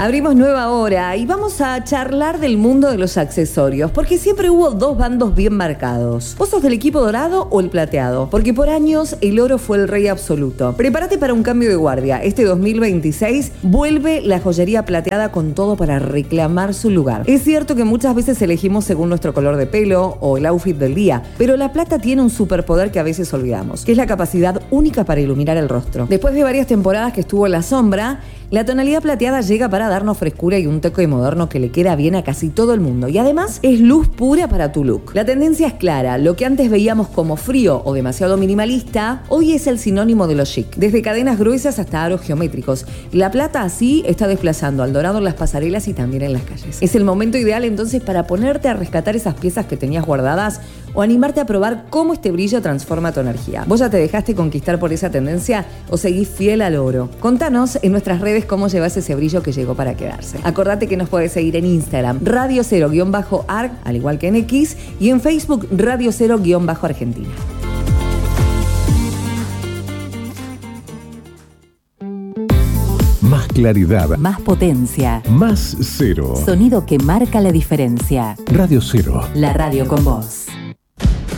Abrimos nueva hora y vamos a charlar del mundo de los accesorios, porque siempre hubo dos bandos bien marcados. ¿Vos sos del equipo dorado o el plateado? Porque por años el oro fue el rey absoluto. Prepárate para un cambio de guardia. Este 2026 vuelve la joyería plateada con todo para reclamar su lugar. Es cierto que muchas veces elegimos según nuestro color de pelo o el outfit del día, pero la plata tiene un superpoder que a veces olvidamos, que es la capacidad única para iluminar el rostro. Después de varias temporadas que estuvo en la sombra, la tonalidad plateada llega para darnos frescura y un toque moderno que le queda bien a casi todo el mundo. Y además es luz pura para tu look. La tendencia es clara. Lo que antes veíamos como frío o demasiado minimalista, hoy es el sinónimo de lo chic. Desde cadenas gruesas hasta aros geométricos. La plata así está desplazando al dorado en las pasarelas y también en las calles. Es el momento ideal entonces para ponerte a rescatar esas piezas que tenías guardadas o animarte a probar cómo este brillo transforma tu energía. ¿Vos ya te dejaste conquistar por esa tendencia o seguís fiel al oro? Contanos en nuestras redes cómo llevas ese brillo que llegó para quedarse. Acordate que nos podés seguir en Instagram, Radio Cero_Arg, al igual que en X, y en Facebook, Radio Cero_Argentina. Más claridad. Más potencia. Más cero. Sonido que marca la diferencia. Radio Cero. La radio con vos.